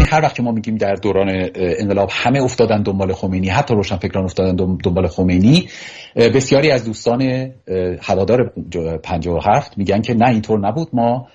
هر وقت که ما میگیم در دوران انقلاب همه افتادن دنبال خمینی، حتی روشنفکران افتادن دنبال خمینی، بسیاری از دوستان هوادار 57 میگن که نه اینطور نبود، ما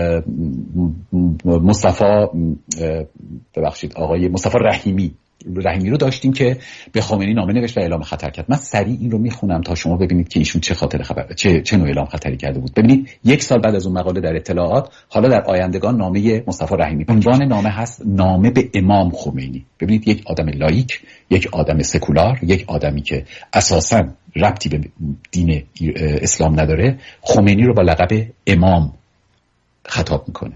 آقای مصطفی رحیمی رو داشتیم که به خمینی نامه نوشت و اعلام خطر کرد. من سریع این رو میخونم تا شما ببینید که ایشون چه نوع اعلام خطری کرده بود. ببینید 1 سال بعد از اون مقاله در اطلاعات، حالا در آیندگان، نامه مصطفی رحیمی، عنوان نامه هست نامه به امام خمینی. ببینید یک آدم لایک، یک آدم سکولار، یک آدمی که اساساً ربطی به دین اسلام نداره، خمینی رو با لقب امام خطاب میکنه.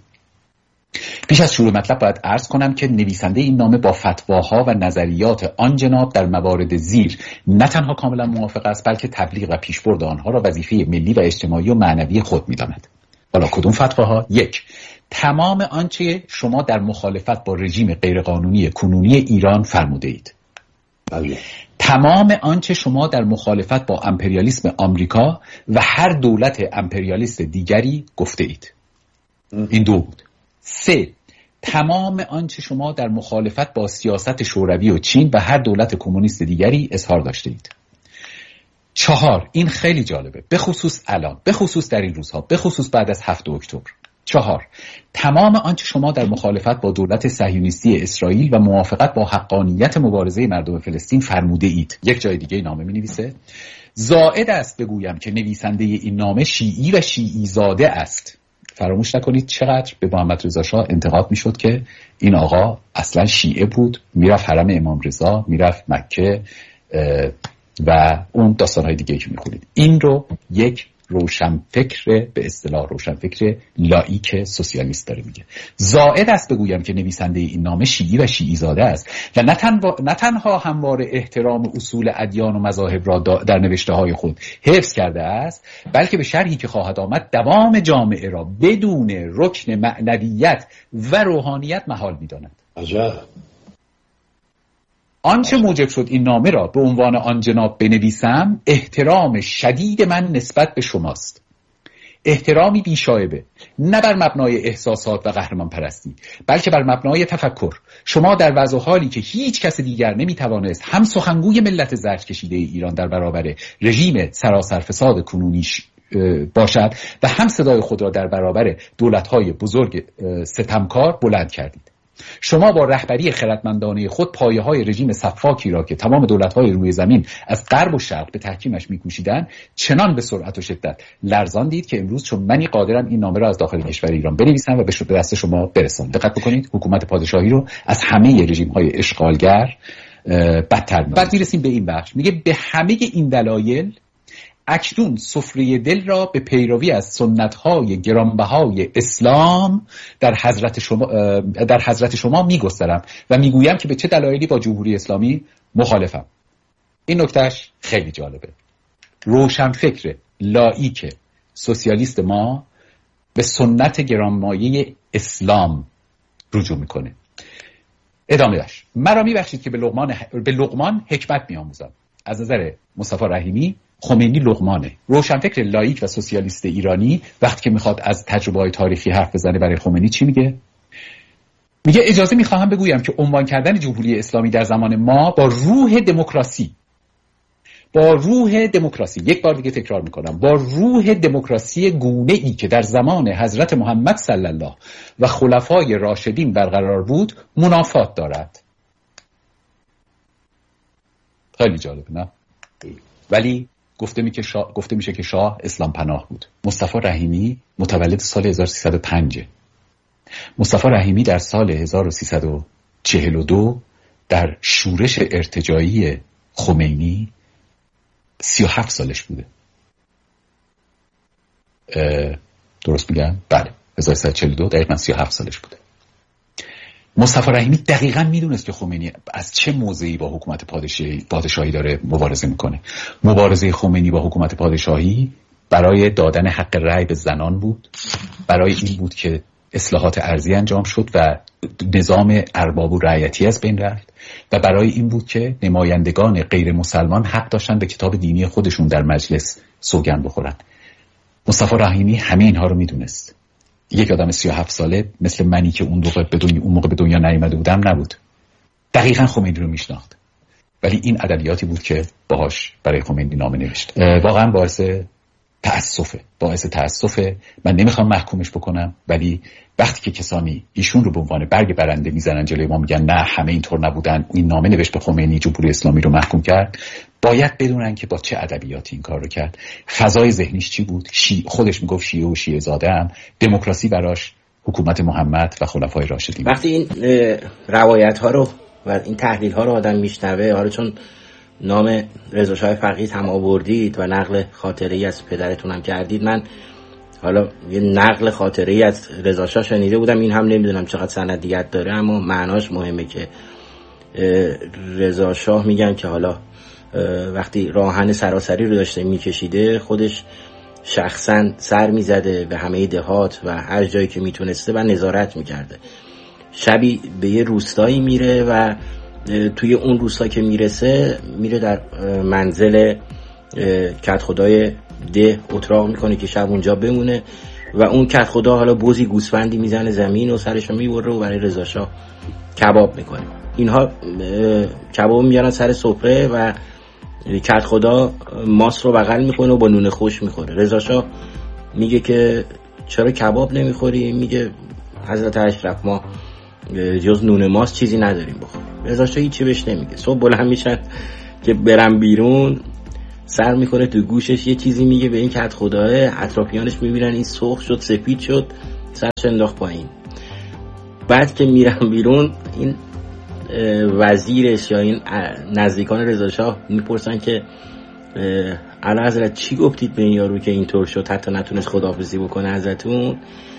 پیش از شروع مطلب باید عرض کنم که نویسنده این نامه با فتواها و نظریات آن جناب در موارد زیر نه تنها کاملا موافق است، بلکه تبلیغ و پیشبرد آنها را وظیفه ملی و اجتماعی و معنوی خود می‌داند. حالا کدوم فتواها؟ 1. تمام آنچه شما در مخالفت با رژیم غیرقانونی کنونی ایران فرموده اید. تمام آنچه شما در مخالفت با امپریالیسم آمریکا و هر دولت امپریالیست دیگری گفته اید. این 2 بود. 3. تمام آنچه شما در مخالفت با سیاست شوروی و چین و هر دولت کمونیست دیگری اظهار داشته اید. 4. این خیلی جالبه، به خصوص الان، به خصوص در این روزها، به خصوص بعد از 7 اکتبر. 4. تمام آنچه شما در مخالفت با دولت صهیونیستی اسرائیل و موافقت با حقانیت مبارزه مردم فلسطین فرموده اید. یک جای دیگه نامه می نویسه: زائد است بگویم که نویسنده این نامه شیعی و شیعی زاده است. فراموش نکنید چقدر به محمد رضا شاه انتقاد میشد که این آقا اصلا شیعه بود، میرفت حرم امام رضا، میرفت مکه و اون داستانهای دیگه که میخونید. این رو یک روشنفکر، به اصطلاح روشنفکر لاییک سوسیالیست داره میگه. زائد است بگویم که نویسنده این نامه شیعی و شیعی زاده است و نه تنها همواره احترام اصول ادیان و مذاهب را در نوشته های خود حفظ کرده است، بلکه به شرحی که خواهد آمد دوام جامعه را بدون رکن معنویت و روحانیت محال می‌داند. عجب. آنچه موجب شد این نامه را به عنوان آن جناب بنویسم احترام شدید من نسبت به شماست. احترامی بیشایبه، نه بر مبنای احساسات و قهرمان پرستی، بلکه بر مبنای تفکر. شما در وضع حالی که هیچ کس دیگر نمیتوانست هم سخنگوی ملت زرد کشیده ایران در برابر رژیم سراسر فساد کنونیش باشد و هم صدای خود را در برابر دولت‌های بزرگ ستمکار بلند کردید. شما با رهبری خردمندانه خود پایه‌های رژیم سفاکی را که تمام دولت‌های روی زمین از غرب و شرق به تحکیمش می‌کوشیدند چنان به سرعت و شدت لرزاندید که امروز چون منی قادرم این نامه را از داخل کشور ایران بنویسم و به دست شما برسانم. دقت بکنید، حکومت پادشاهی رو از همه رژیم‌های اشغالگر بدتر. بعد می‌رسیم به این بخش، میگه به همه این دلایل اکنون سفره دل را به پیروی از سنت‌های گرانبهای اسلام در حضرت شما می‌گسترم و میگویم که به چه دلایلی با جمهوری اسلامی مخالفم. این نکتهش خیلی جالبه. روشنفکر لاییک سوسیالیست ما به سنت گرانمایه اسلام رجوع میکنه. ادامه داشت: مرا میبخشید که به لقمان حکمت میآموزم. از نظر مصطفی رحیمی خمینی لقمانه. روشنفکر لاییک و سوسیالیست ایرانی وقتی که میخواد از تجربه‌های تاریخی حرف بزنه برای خمینی چی میگه؟ میگه اجازه میخواهم بگویم که عنوان کردن جمهوری اسلامی در زمان ما با روح دموکراسی، یک بار دیگه تکرار میکنم، با روح دموکراسی گونه ای که در زمان حضرت محمد صلی الله و خلفای راشدین برقرار بود منافات دارد. خیلی جالب نه؟ ولی گفته میشه که شاه اسلام پناه بود. مصطفی رحیمی متولد سال 1305. مصطفی رحیمی در سال 1342 در شورش ارتجاعی خمینی 37 سالش بوده. درست میگم؟ بله، 1342 دقیقاً 37 سالش بوده. مصطفی رحیمی دقیقاً میدونست که خمینی از چه موضعی با حکومت پادشاهی داره مبارزه میکنه. مبارزه خمینی با حکومت پادشاهی برای دادن حق رأی به زنان بود، برای این بود که اصلاحات ارضی انجام شد و نظام ارباب و رعیتی از بین رفت و برای این بود که نمایندگان غیر مسلمان حق داشتن به کتاب دینی خودشون در مجلس سوگند بخورن. مصطفی رحیمی همه اینها رو میدونست. یک آدم 37 ساله مثل منی که اون موقع به دنیا نیامده بودم نبود. دقیقاً خمینی رو میشناخت، ولی این ادبیاتی بود که باهاش برای خمینی نامه نوشت. واقعاً باعث تأسفه. من نمیخوام محکومش بکنم، ولی وقتی که کسانی ایشون رو به عنوان برگ برنده میزنن جلوی ما، میگن نه همه اینطور نبودن، این نامه نوشت به خمینی، جمهوری اسلامی رو محکوم کرد، باید بدونن که با چه ادبیاتی این کار رو کرد، فضای ذهنیش چی بود. خودش میگفت شیعه و شیعه زاده‌ام، دموکراسی براش حکومت محمد و خلفای راشدین. وقتی این روایت ها رو و این تحلیل ها رو آدم میشنوه، حالا چون نام رضا شاه فقیه هم آوردید و نقل خاطره‌ای از پدرتون هم کردید، من حالا یه نقل خاطره‌ای از رضا شاه شنیده بودم، این هم نمیدونم چقدر سندیت داره، اما معناش مهمه که رضا شاه میگن که حالا وقتی راهن سراسری رو داشته میکشیده، خودش شخصا سر میزده به همه دهات و هر جایی که میتونسته و نظارت میکرده. شبی به یه روستایی میره و توی اون روستا که میرسه، میره در منزل کدخدای ده اتراق میکنه که شب اونجا بمونه و اون کدخدا حالا بوزی گوسفندی میزنه زمین و سرشو میبره و برای رضا شاه کباب میکنه. اینها کباب میارن سر سفره و کدخدا ماست رو بغل میکنه و با نون خوش میخوره. رضا شاه میگه که چرا کباب نمیخوری؟ میگه حضرت اشرف ما جز نون ماست چیزی نداریم بخوریم. رضا شاه هیچی بهش نمیگه. صبح بلند میشن که برن بیرون، سر میکنه تو گوشش یه چیزی میگه به این کدخداه، اطرافیانش میبینن این سرخ شد، سفید شد، سرش انداخت پایین. بعد که میرن بیرون، این وزیرش یا این نزدیکان رضا شاه میپرسن که اعلی حضرت چی گفتید به این یارو که اینطور شد حتی نتونست خداحافظی بکنه ازتون؟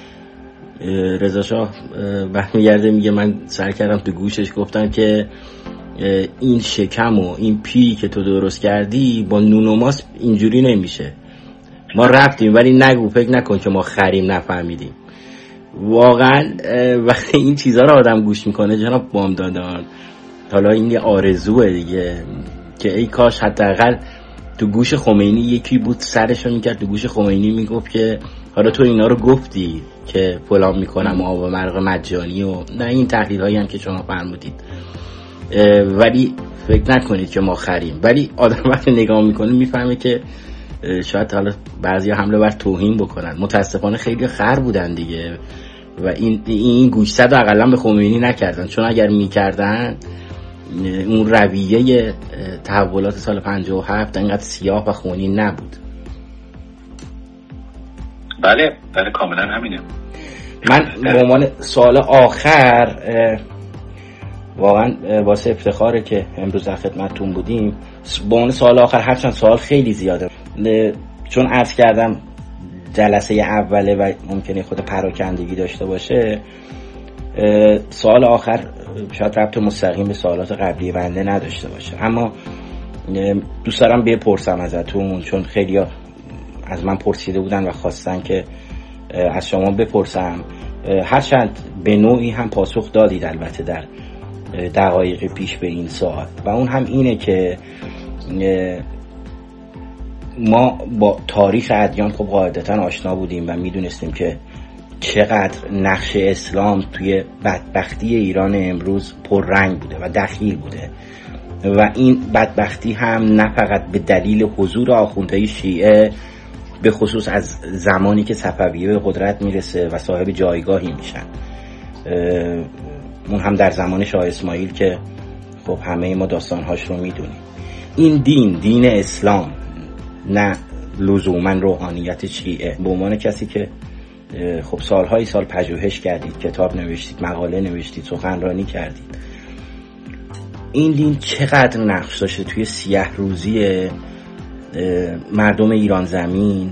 رضا شاه برمیگرده میگه من سر کردم تو گوشش، گفتم که این شکم و این پی که تو درست کردی با نون و ماست اینجوری نمیشه. ما رفتیم ولی نگو، فکر نکن که ما خریم نفهمیدیم. واقعا وقتی این چیزها رو آدم گوش میکنه جناب بامدادان، حالا این یه آرزوه دیگه که ای کاش حداقل تو گوش خمینی یکی بود سرشو میکرد تو گوش خمینی میگفت که حالا تو اینا رو گفتی که فلان میکنم و آب مرغ مجانی و نه این تحلیل هایی هم که شما فرمودید، ولی فکر نکنید که ما خریم. ولی آدم وقتی نگاه میکنه میفهمه که شاید حالا بعضی حمله بر توهین بکنن، متاسفانه خیلی خر بودن دیگه و این گوشزد رو اقلا به خمینی نکردن، چون اگر میکردن اون رویه تحولات سال 57 انقدر سیاه و خونی نبود. بله کاملا همینه. من به عنوان سوال آخر، واقعا واسه افتخاره که امروز در خدمتتون بودیم. به عنوان سوال آخر، هرچند سوال خیلی زیاده چون عرض کردم جلسه اوله و ممکنه خود پراکندگی داشته باشه، سوال آخر شاید ربط مستقیم به سوالات قبلی بنده نداشته باشه، اما دوست دارم بپرسم ازتون، چون خیلی از من پرسیده بودن و خواستن که از شما بپرسم. هرچند به نوعی هم پاسخ دادید البته در دقایق پیش به این سوال، و اون هم اینه که ما با تاریخ ادیان خب قاعدتا آشنا بودیم و میدونستیم که چقدر نقش اسلام توی بدبختی ایران امروز پررنگ بوده و دخیل بوده، و این بدبختی هم نه فقط به دلیل حضور آخوندهای شیعه، به خصوص از زمانی که صفویه به قدرت میرسه و صاحب جایگاهی میشن، اون هم در زمان شاه اسماعیل که خب همه ما داستانهاش رو میدونیم. این دین اسلام، نه لزوما روحانیت شیعه. به عنوان کسی که خب سالهای سال پژوهش کردید، کتاب نوشتید، مقاله نوشتید، سخنرانی کردید، این دین چقدر نقش داشته توی سیاه روزی مردم ایران زمین،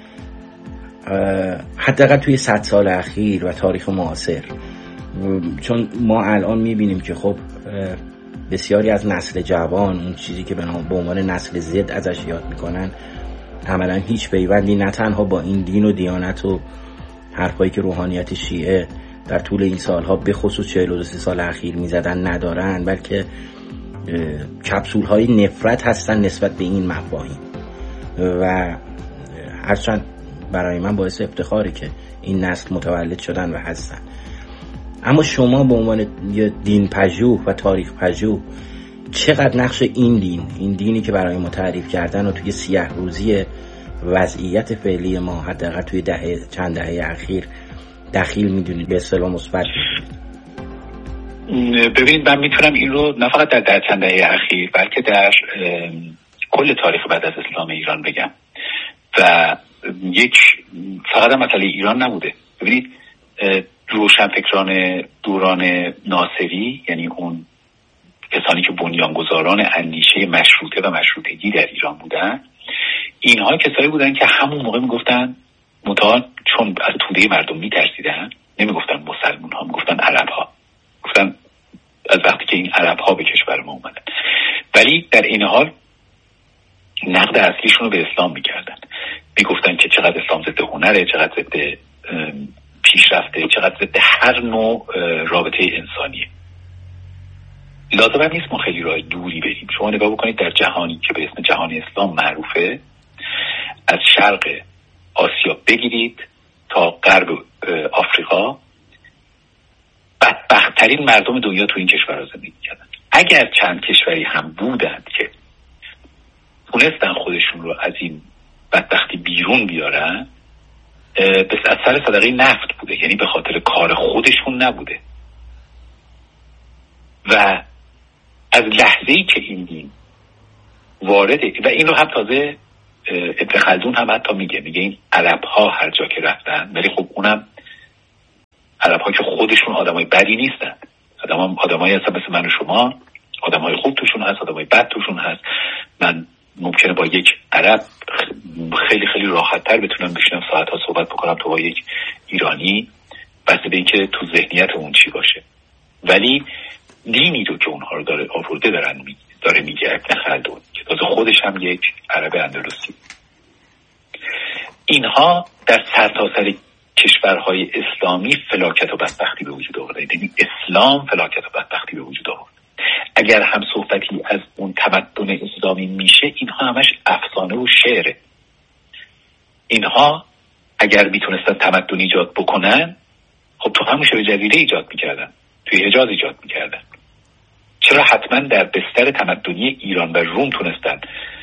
حداقل توی 100 سال اخیر و تاریخ معاصر؟ چون ما الان میبینیم که خب بسیاری از نسل جوان، اون چیزی که به عنوان نسل زد ازش یاد میکنن، عملا هیچ پیوندی نه تنها با این دین و دیانت و حرفایی که روحانیت شیعه در طول این سالها به خصوص 42 سال اخیر میزدن ندارن، بلکه کپسول های نفرت هستن نسبت به این مفاهیم. و هرچند برای من باعث افتخاره که این نسل متولد شدن و هستن. اما شما به عنوان یه دین پژوه و تاریخ پژوه چقدر نقش این دینی که برای ما تعریف کردن و توی سیاه روزی وضعیت فعلی ما حداقل توی چند دهه اخیر دخیل میدونید، به اصطلاح مثبت میدونید؟ ببینید، من میتونم این رو نه فقط در چند دهه اخیر بلکه در کل تاریخ بعد از اسلام ایران بگم و فقط مسئله ایران نبوده. ببینید، روشنفکران دوران ناصری، یعنی اون کسانی که بنیانگذاران اندیشه مشروطه و مشروطگی در ایران بودن، اینها کسایی بودن که همون موقع میگفتن چون از توده مردم میترسیدن، نمیگفتن مسلمون ها، میگفتن عرب ها، گفتن از وقتی که این عرب ها به کشور ما اومدن. ولی در این حال نقد اصلیشون رو به اسلام میکردن، میگفتن که چقدر اسلام ضد هنره، چقدر ضد پیشرفته، چقدر ضد هر نوع رابطه انسانیه. لازم هم نیست ما خیلی راه دوری بریم. شما نگاه بکنید در جهانی که به اسم جهان اسلام معروفه، از شرق آسیا بگیرید تا غرب آفریقا، بدبخت‌ترین مردم دنیا تو این کشورها زندگی کردن. اگر چند کشوری هم بودند که تونستن خودشون رو از این بدبختی بیرون بیارن، بس از سر صدقه نفت بوده، یعنی به خاطر کار خودشون نبوده. و از لحظه‌ای که این دین وارده، و این رو هم تازه ابن خلدون هم حتی میگه این عرب ها هر جا که رفتن، ولی خب اونم عرب ها که خودشون آدمای بدی نیستن، آدمایی هستن مثل من و شما، آدمای خوب توشون هست، آدمای بد توشون هست. من ممکنه با یک عرب خیلی خیلی راحت‌تر بتونم بشینم ساعت‌ها صحبت بکنم تا با یک ایرانی، بسته به اینکه تو ذهنیت اون چی باشه. ولی دینی رو که اونها رو داره میگه ابن خلدون، که تازه خودش هم یک عرب اندلسی، اینها در سرتاسر کشورهای اسلامی فلاکت و بدبختی به وجود آورده. یعنی اسلام فلاکت و بدبختی به وجود آورد. اگر هم صحبتی از اون تمدن اسلامی میشه، اینها همش افسانه و شعره. اینها اگر میتونستن تمدن ایجاد بکنن، خب تو همون شبه جزیره ایجاد میکردن، توی حجاز ایجاد میکردن. چرا حتما در بستر تمدنی ایران و روم تونستن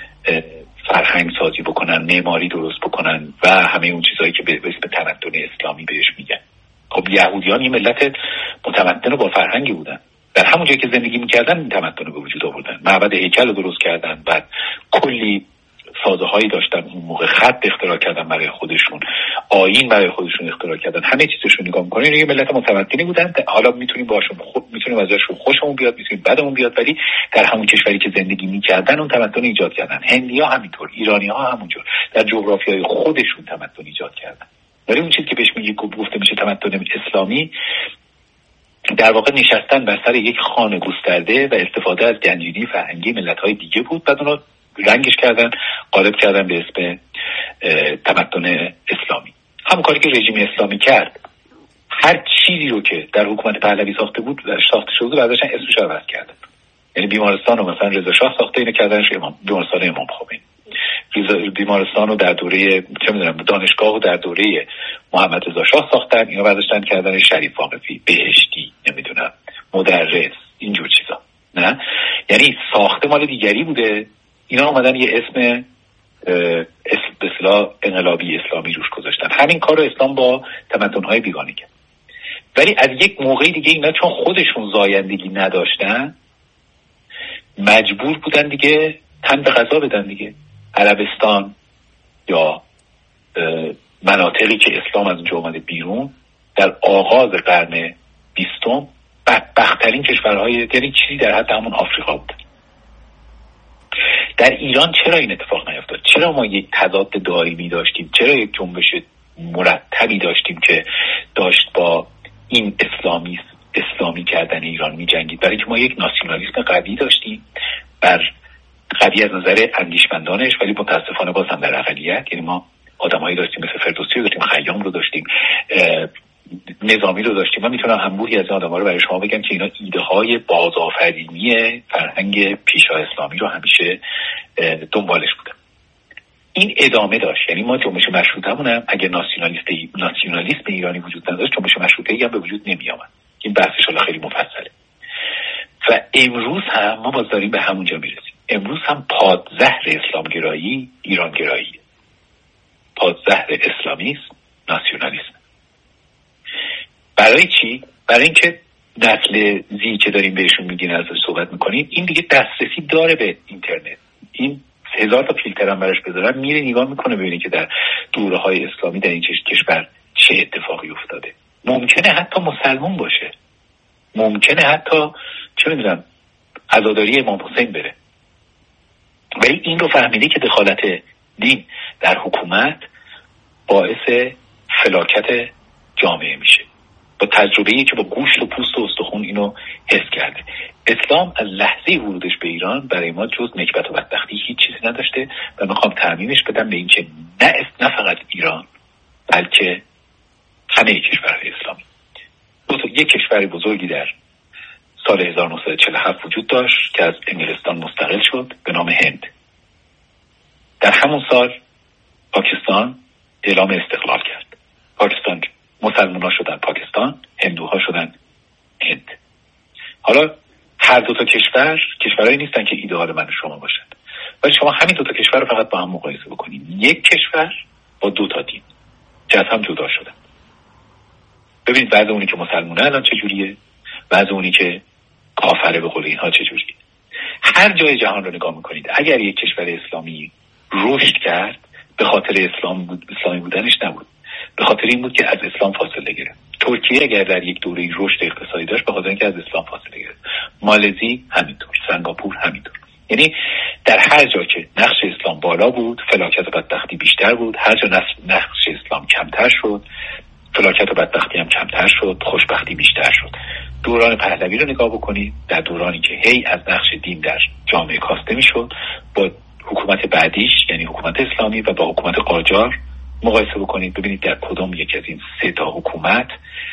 فرهنگ سازی بکنن، معماری درست بکنن و همه اون چیزهایی که به اسم تمدن اسلامی بهش میگن؟ خب یهودیان یه ملت متمدن و با فرهنگی بودن، در همون جایی که زندگی میکردن این تمدن رو به وجود آوردن، معبد هیکل رو درست کردن، بعد کلی سازه هایی داشتن، اون موقع خط اختراع کردن برای خودشون، آیین برای خودشون اختراع کردن، همه چیزشون نگاه میکنین یه ملت متمدنی بودن. حالا میتونیم باشون میتونیم ازشون خوشمون بیاد، میتونیم بدمون بیاد، ولی در همون کشوری که زندگی میکردن اون تمدن ایجاد کردن. هندی‌ها همینطور، ایرانی‌ها همونجور در جغرافیای خودشون تمدن ایجاد کردن. ولی اون چیزی که بهش گفته میشه تمدن اسلامی، در واقع نشستن بر سر یک خانه گسترده و استفاده از گنجینه فرهنگی ملت‌های دیگه بود، بعد اونو رنگش کردن، قالب کردن به اسم تمدن اسلامی. همون کاری که رژیم اسلامی کرد، هر چیزی رو که در حکومت پهلوی ساخته شده بود ازش اسمش رو عوض کردن. یعنی بیمارستان رو مثلا رضا شاه ساخته، اینو کردنش بیمارستان امام خمینی. بیمارستان رو در دوره دانشگاه رو در دوره محمد رضا شاه ساختن، اینو برداشتن کردن شریف واقفی، بهشتی، نمیدونم مدرس، اینجور چیزا. نه، یعنی ساخته مال دیگری بوده، اینا اومدن یه اسم به اصطلاح انقلابی اسلامی روش گذاشتن. همین کار رو اسلام با تمدن‌های بیگانه کرد. ولی از یک موقعی دیگه اینا چون خودشون زایندگی نداشتن، مجبور بودن دیگه تن به قضا بدن دیگه. عربستان یا مناطقی که اسلام از اونجا اومده بیرون، در آغاز قرن 20 بدبخت‌ترین کشورهای، یعنی چیزی در حد همون آفریقا بود. در ایران چرا این اتفاق نیفتاد؟ چرا ما یک تضاد دائمی داشتیم؟ چرا یک جنبش مرتبی داشتیم که داشت با این اسلامی کردن ایران می جنگید؟ برای که ما یک ناسیونالیسم قوی داشتیم، قوی از نظر اندیشمندانش، ولی متاسفانه باز هم در اقلیت. یعنی ما آدمایی داشتیم مثل فردوسی رو داشتیم، خیام رو داشتیم، نظامی رو داشتیم. من میتونم انبوهی از آدم‌ها رو برای شما بگم که اینا ایده های بازآفرینی فرهنگ پیشا اسلامی رو همیشه دنبالش بودن. این ادامه داشت. یعنی ما جنبش مشروطه‌مون هم اگه ناسیونالیسم ایرانی وجود نداشت، جنبش مشروطه‌ای هم به وجود نمی آمد. این بحثش حالا خیلی مفصله. و امروز هم ما باز داریم به همونجا میرسیم. امروز هم پادزهر اسلامگرایی ایرانگرایی، پادزهر اسلامیسم ناسیونالیسم. برای چی؟ برای اینکه نسل زی که داریم بهشون میگین، ازش صحبت میکنیم، این دیگه دسترسی داره به اینترنت. این 1000 تا فیلتر هم براش بذارن، میره نگاه میکنه ببینه که در دوره‌های اسلامی در این کشور چه اتفاقی افتاده. ممکنه حتی مسلمان باشه، ممکنه حتی چه میدونم عزاداری امام حسین بره، ولی این رو فهمیده که دخالت دین در حکومت باعث فلاکت جامعه میشه. با تجربه‌ای که با گوشت و پوست و استخون اینو حس کرده. اسلام از لحظه ورودش به ایران برای ما جز نکبت و بدبختی هیچ چیزی نداشته و میخوام تعمیمش بدم به این که نه فقط ایران بلکه همه کشورهای اسلامی. یک کشور بزرگی در سال 1947 وجود داشت که از انگلستان مستقل شد به نام هند. در همون سال پاکستان اعلام استقلال کرد. پاکستان مسلمان‌ها شدن پاکستان، هندوها شدن هند. حالا هر دو تا کشورهایی نیستن که ایدئال من و شما باشن، ولی شما همین دو تا کشور رو فقط با هم مقایسه بکنید. یک کشور با دو تا دین که از هم جدا شدن. ببینید بعض اونی که مسلمانه الان چجوریه، بعض اونی که کافره به قول اینها چجوریه. هر جای جهان رو نگاه میکنید، اگر یک کشور اسلامی رشد کرد به خاطر اسلامی بودنش نبود، به خاطر این بود که از اسلام فاصله گرفت. ترکیه اگر در یک دوره رشد اقتصادی داشت به خاطر اینکه از اسلام فاصله گرفت. مالزی همینطور، سنگاپور همینطور. یعنی در هر جا که نقش اسلام بالا بود فلاکت و بدبختی بیشتر بود، هر جا نقش اسلام کمتر شد فلاکت و بدبختی هم کمتر شد، خوشبختی بیشتر شد. دوران پهلوی رو نگاه بکنید، در دورانی که هی از نقش دین در جامعه کاسته میشد، با حکومت بعدیش یعنی حکومت اسلامی و با حکومت قاجار مقایسه بکنید، ببینید در کدام یک از این سه تا حکومت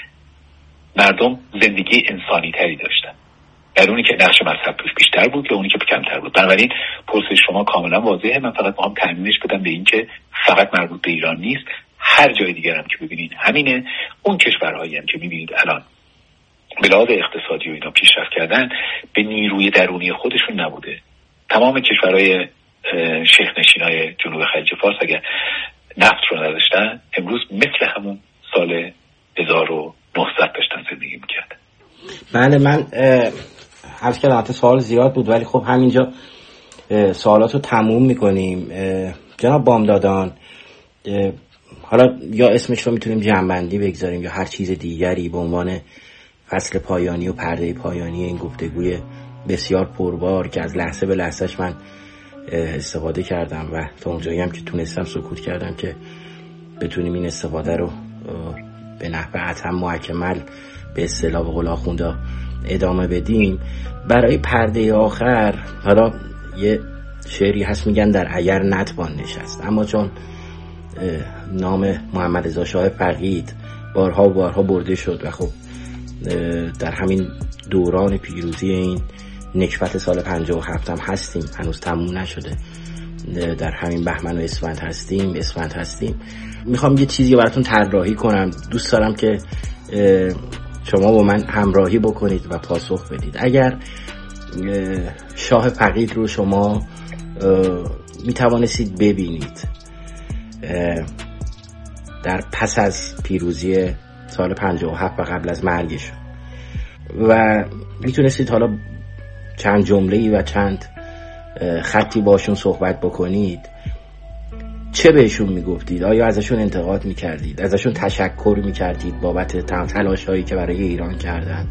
مردم زندگی انسانی تری داشتن، در اونی که نقش مذهب توش بیشتر بود یا اونی که کمتر بود. بنابراین پرسش شما کاملا واضحه. من فقط می‌خوام تعمیمش بدم به این که فقط مربوط به ایران نیست، هر جای دیگر هم که ببینید همینه. اون کشورهایی هم که می‌بینید الان به لحاظ اقتصادی و اینا پیشرفت کردن به نیروی درونی خودشون نبوده. تمام کشورهای شیخ نشینای جنوب خلیج فارس اگر نفت رو نداشتن امروز مثل همون سال 1900 داشتن زندگی میکردن. بله، من عرض کردم سوال زیاد بود ولی خب همینجا سوالات رو تموم میکنیم. جناب بامدادان، حالا یا اسمش رو میتونیم جمع‌بندی بگذاریم یا هر چیز دیگری به عنوان فصل پایانی و پرده پایانی این گفتگوی بسیار پربار که از لحظه به لحظهش من استفاده کردم و تا اونجایی هم که تونستم سکوت کردم که بتونیم این استفاده رو به نحو اتم محکمل به اصطلاح به قول آخوندا ادامه بدیم. برای پرده آخر حالا یه شعری هست میگن در اگر نتوان نشست، اما چون نام محمد رضا شاه فقید بارها و بارها برده شد و خب در همین دوران پیروزی این نکبت سال 57 هم هستیم، هنوز تموم نشده، در همین بهمن و اسفند هستیم. میخوام یه چیزی براتون طراحی کنم، دوست دارم که شما با من همراهی بکنید و پاسخ بدید. اگر شاه فقید رو شما میتوانستید ببینید در پس از پیروزی سال 57 و قبل از مرگش و میتونستید حالا چند جمله‌ای و چند خطی باشون صحبت بکنید، چه بهشون میگفتید؟ آیا ازشون انتقاد میکردید؟ ازشون تشکر میکردید بابت تلاش‌هایی که برای ایران کردن؟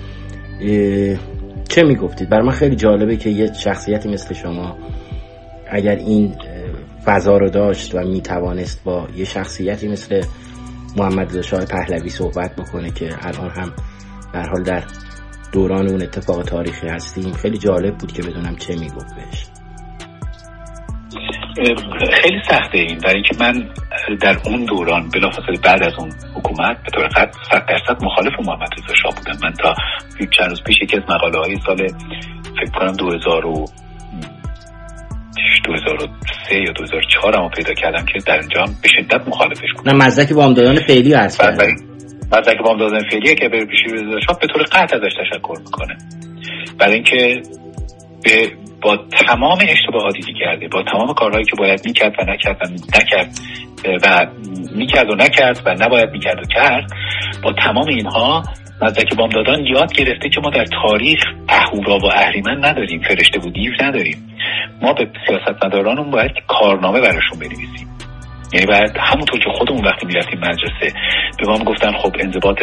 چه میگفتید؟ برای من خیلی جالبه که یه شخصیتی مثل شما اگر این فضا رو داشت و میتوانست با یه شخصیتی مثل محمد رضا شاه پهلوی صحبت بکنه که الان هم در حال در دوران اون اتفاق تاریخی هستیم. خیلی جالب بود که بدونم چه میگفت بهش. خیلی سخته این، برای اینکه من در اون دوران بلافاصله بعد از اون حکومت به طور قطع 100% مخالف محمد رضا شاه بودم. من تا چند روز پیش یکی از مقاله های سال فکر کنم 2012 2003 یا 2004 هم پیدا کردم که در اونجا به شدت مخالفش بودم. نه مزدک وامدادان فعلی عرض کردم. مزدک وامدادان فعلی که بره پیش رضا شاه به طور قطع ازش تشکر میکنه، برای اینکه با تمام اشتباهاتی که کرده، با تمام کارهایی که باید میکرد و نکرد و نکرد و میکرد و نکرد و نباید میکرد و کرد، با تمام اینها مزدک وامدادان یاد گرفته که ما در تاریخ اهورا و اهریمن نداریم، فرشته و دیو نداریم. ما به سیاستمدارانمون باید کارنامه براشون بنویسیم. یعنی باید همونطور که خودمون وقتی میرفتیم مدرسه به ما میگفتن خب انضباط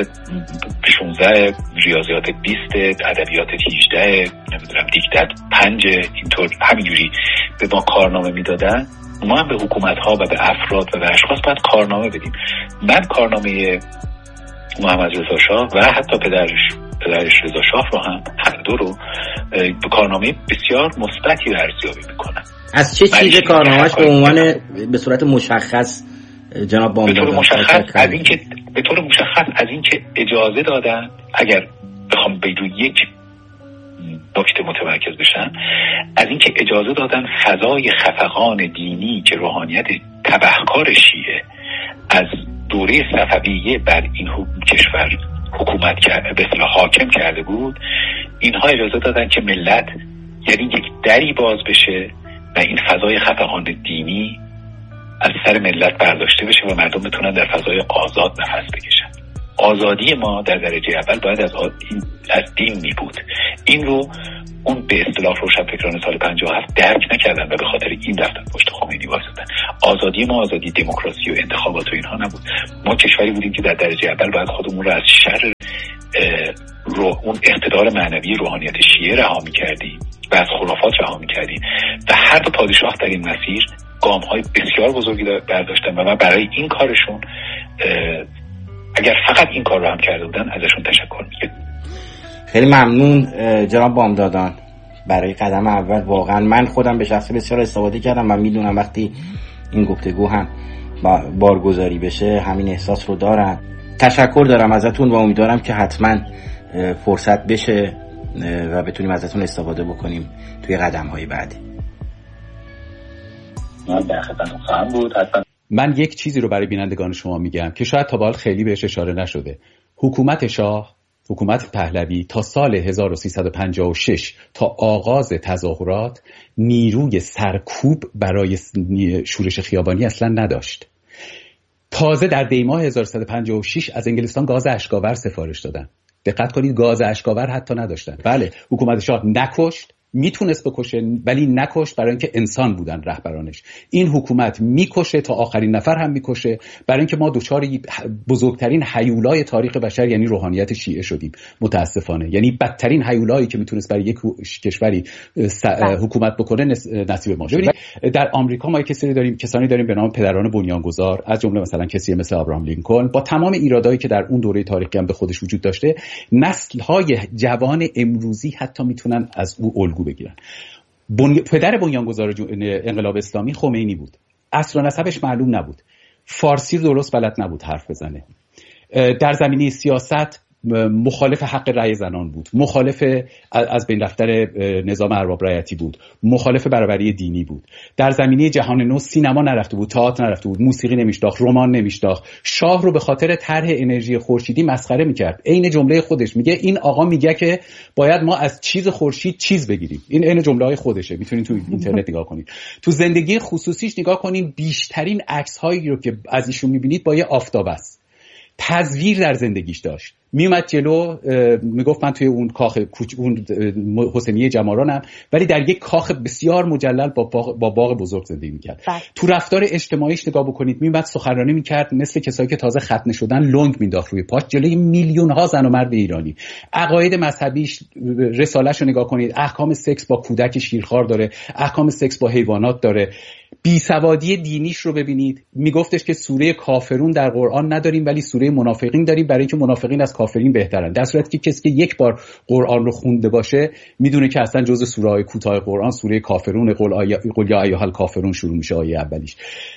16، ریاضیات 20، ادبیات 18، نمیدونم دیکتات 5، اینطور همینجوری به ما کارنامه میدادن، ما هم به حکومت‌ها و به افراد و به اشخاص باید کارنامه بدیم. من کارنامه محمد رضا شاه و حتی پدرش رضا شاه رو هم هر دو رو به کارنامه بسیار مثبتی ارزیابی میکنم. از چه چیز کارنامه‌اش به عنوان به صورت مشخص جناب بامدادان؟ به طور مشخص از اینکه اجازه دادن، اگر بخوام به یک نکته متمرکز بشم، از اینکه اجازه دادن فضای خفقان دینی که روحانیت تبهکار شیعه از دوره صفویه بر این کشور حکومت کرده، به اصطلاح حاکم کرده بود، اینها اجازه دادن که ملت یعنی یک دری باز بشه و این فضای خفقان دینی از سر ملت برداشته بشه و مردم بتونن در فضای آزاد نفس بکشن. آزادی ما در درجه اول باید از دین می بود. این رو اون به اصطلاح روشنفکران سال 57 درک نکردن و به خاطر این رفتن پشت خمینی وایسادن. آزادی ما آزادی دموکراسی و انتخابات و اینها نبود. ما کشوری بودیم که در درجه اول باید خودمون رو از شر اون اقتدار معنوی روحانیت شیعه رها می‌کردیم و از خرافات رها می‌کردیم و هر دو پادشاه در این مسیر گام‌های بسیار بزرگی برداشتن و من برای این کارشون اگر فقط این کار رو هم کرده بودن ازشون تشکر می‌کنم. خیلی ممنون جناب بامدادان برای قدم اول. واقعا من خودم به شخصه بسیار استفاده کردم و میدونم وقتی این گفتگو هم بارگذاری بشه همین احساس رو دارم. تشکر دارم ازتون و امیدوارم که حتما فرصت بشه و بتونیم ازتون استفاده بکنیم توی قدم‌های بعدی. من در خدمتتون خواهم بود. من یک چیزی رو برای بینندگان شما میگم که شاید تا به حال خیلی بهش اشاره نشده. حکومت شاه، حکومت پهلوی تا سال 1356 تا آغاز تظاهرات نیروی سرکوب برای شورش خیابانی اصلا نداشت. تازه در دیماه 1356 از انگلستان گاز اشکاور سفارش دادن. دقت کنید، گاز اشکاور حتی نداشتن. بله، حکومت شاه نکشت، میتونست بکشه ولی نکشت، برای اینکه انسان بودن رهبرانش. این حکومت میکشه تا آخرین نفر هم میکشه، برای اینکه ما دچار بزرگترین هیولای تاریخ بشر یعنی روحانیت شیعه شدیم متاسفانه. یعنی بدترین هیولایی که میتونست برای یک کشوری حکومت بکنه نصیب ما شد. در آمریکا ما کسانی داریم به نام پدران بنیانگذار، از جمله مثلا کسی مثل ابراهام لینکلن، با تمام ایرادایی که در اون دوره تاریخی هم به خودش وجود داشته، نسل‌های جوان امروزی حتی میتونن از او الگو بگیرن. پدر بنیانگذار انقلاب اسلامی خمینی بود. اصل و نسبش معلوم نبود. فارسی درست بلد نبود حرف بزنه. در زمینه سیاست مخالف حق رأی زنان بود، مخالف از بین رفتن نظام ارباب رعیتی بود، مخالف برابری دینی بود. در زمینه جهان نو سینما نرفته بود، تئاتر نرفته بود، موسیقی نمیشناخت، رمان نمیشناخت. شاه رو به خاطر طرح انرژی خورشیدی مسخره میکرد. عین جمله خودش میگه این آقا میگه که باید ما از چیز خورشید چیز بگیریم. این عین جمله‌های خودشه، میتونید تو اینترنت نگاه کنید. تو زندگی خصوصیش نگاه کنید، بیشترین عکس‌هایی رو که از ایشون میبینید با یه آفتاب است. تزویر در زندگیش داشت. میومد جلو میگفت من توی اون کاخ اون حسینیه جمارانم، ولی در یک کاخ بسیار مجلل با باغ بزرگ زندگی میکرد. تو رفتار اجتماعیش نگاه بکنید، میومد سخنرانی میکرد مثل کسایی که تازه ختنه شدن، لنگ مینداخت روی پاش جلوی میلیون ها زن و مرد ایرانی. عقاید مذهبیش، رساله‌شو نگاه کنید، احکام سکس با کودک شیرخوار داره، احکام سکس با حیوانات داره. بیسوادی دینیش رو ببینید، میگفتش که سوره کافرون در قرآن نداریم ولی سوره منافقین داریم، برای اینکه منافقین از کافرین بهترن. در صورتی که کسی که یک بار قرآن رو خونده باشه میدونه که اصلا جزء سوره‌های کوتاه قرآن سوره کافرون، قل یا ایها الکافرون شروع میشه آیه اولیش.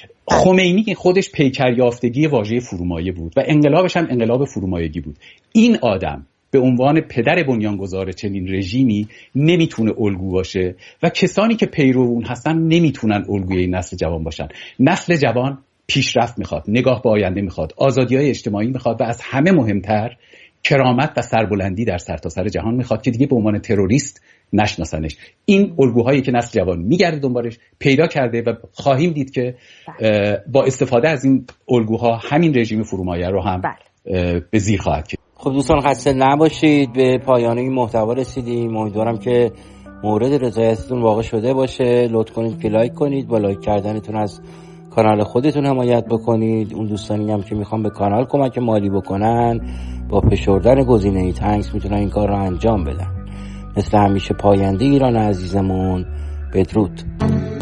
خمینی خودش پیکر یافتگی واژه فرومایه بود و انقلابش هم انقلاب فرومایگی بود. این آدم به عنوان پدر بنیانگذار چنین رژیمی نمیتونه الگو باشه و کسانی که پیرو اون هستن نمیتونن الگوی این نسل جوان باشن. نسل جوان پیشرفت میخواد، نگاه به آینده میخواد، آزادی‌های اجتماعی میخواد و از همه مهمتر کرامت و سربلندی در سرتاسر جهان میخواد که دیگه به عنوان تروریست نشناسنش. این الگوهایی که نسل جوان میگرده دنبالش پیدا کرده و خواهیم دید که با استفاده از این الگوها همین رژیم فرومایه رو هم به زیر خواهد کشید. خب دوستان خسته نباشید، به پایان این محتوا رسیدیم. امیدوارم که مورد رضایتتون واقع شده باشه. لطف کنید که لایک کنید، با لایک کردنتون از کانال خودتون حمایت بکنید. اون دوستانی هم که میخوان به کانال کمک مالی بکنن با فشردن گزینه تانکس میتونن این کار رو انجام بدن. مثل همیشه پاینده ایران عزیزمون، بدرود.